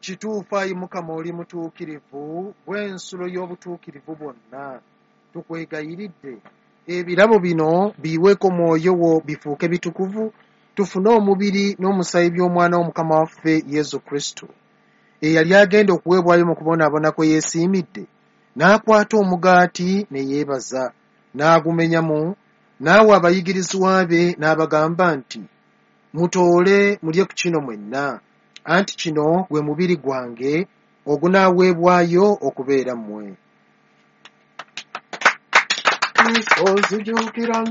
kituufu ayi Mukama oli mutuukirivu bw'ensulo y'obutuukirivu bwonna. Tukwegayiridde ebirabo bino biyiweko mwoyo wo bifuuke bitukuvu, tufune omubiri n'omusaayi by'omwana w'Omukama waffe Yesu Kristo eyali agenda okuweebwayo mu kubonaabona kwe yeesiimidde, n'akwata omugaati ne yeebaza, n'agumenyamu, n'awa abayigirizwa be n'abagamba nti, mutoole mulye ku kino mwenna, anti kino gwe mubiri gwange ogunaaweebwayo okubeera mmwe.